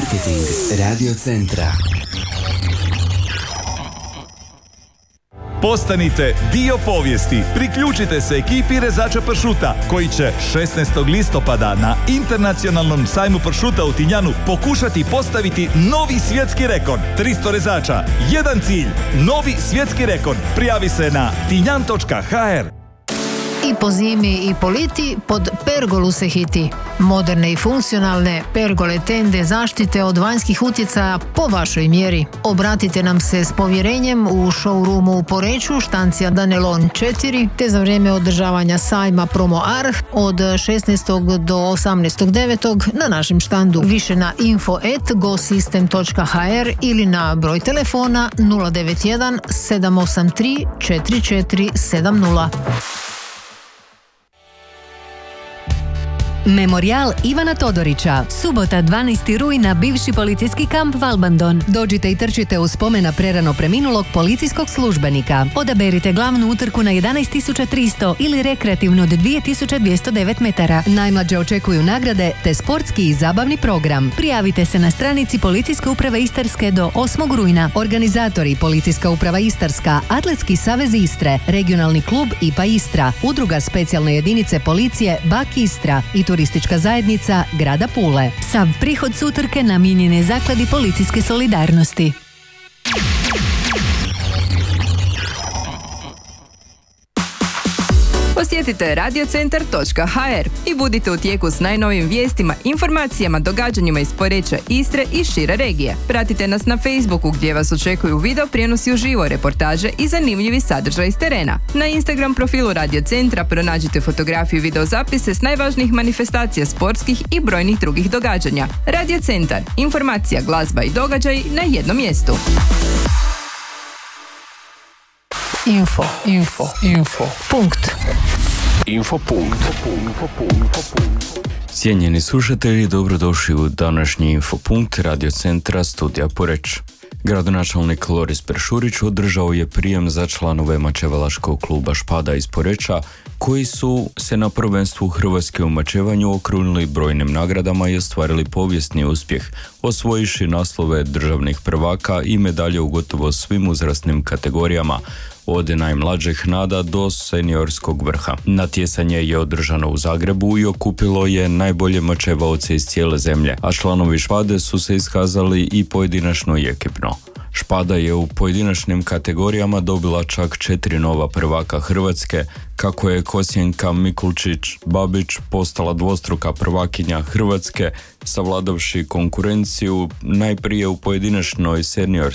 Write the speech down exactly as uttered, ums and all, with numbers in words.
Marketing Radio Centra. Postanite dio povijesti. Priključite se ekipi rezača pršuta koji će šesnaestog listopada na Internacionalnom sajmu pršuta u Tinjanu pokušati postaviti novi svjetski rekord. tristo rezača, jedan cilj, novi svjetski rekord. Prijavi se na tinjan točka ha er. I po zimi i po liti pod pergolu se hiti. Moderne i funkcionalne pergole tende zaštite od vanjskih utjecaja po vašoj mjeri. Obratite nam se s povjerenjem u showroomu u Poreču, štancija Danelon četiri, te za vrijeme održavanja sajma Promo Arh od šesnaestog do osamnaestog devetog na našem štandu. Više na info at gosystem točka ha er ili na broj telefona nula devet jedan sedam osam tri četiri četiri sedam nula. Memorijal Ivana Todorića. Subota dvanaestog rujna, bivši policijski kamp Valbandon. Dođite i trčite u spomen na prerano preminulog policijskog službenika. Odaberite glavnu utrku na jedanaest tisuća tristo ili rekreativnu od dvije tisuće dvjesto devet metara. Najmlađe očekuju nagrade te sportski i zabavni program. Prijavite se na stranici Policijske uprave Istarske do osmog rujna. Organizatori Policijska uprava Istarska, Atletski savez Istre, Regionalni klub I P A Istra, Udruga specijalne jedinice policije Bak Istra i Turistička zajednica grada Pule. Sav prihod s utrke namijenjen je Zakladi policijske solidarnosti. Posjetite radiocentar točka ha er i budite u tijeku s najnovijim vijestima, informacijama, događanjima iz Poreča, Istre i šire regije. Pratite nas na Facebooku gdje vas očekuju video prijenosi uživo, reportaže i zanimljivi sadržaj iz terena. Na Instagram profilu Radiocentra pronađite fotografije i videozapise s najvažnijih manifestacija sportskih i brojnih drugih događanja. Radiocentar, informacija, glazba i događaj na jednom mjestu. Info, info, info. Punkt. Info punkt. Cijenjeni slušatelji, dobrodošli u današnji Infopunkt Radio Centra studija Poreč. Gradonačelnik Loris Peršurić održao je prijem za članove mačevalaškog kluba Špada iz Poreča, koji su se na prvenstvu Hrvatske u mačevanju okrunili brojnim nagradama i ostvarili povijesni uspjeh, osvojiši naslove državnih prvaka i medalje u gotovo svim uzrasnim kategorijama, od najmlađih nada do seniorskog vrha. Natjecanje je održano u Zagrebu i okupilo je najbolje mačevaoce iz cijele zemlje, a članovi Špade su se iskazali i pojedinačno i ekipno. Špada je u pojedinačnim kategorijama dobila čak četiri nova prvaka Hrvatske, kako je Kosjenka Mikulčić-Babić postala dvostruka prvakinja Hrvatske, savladavši konkurenciju najprije u pojedinačnoj senior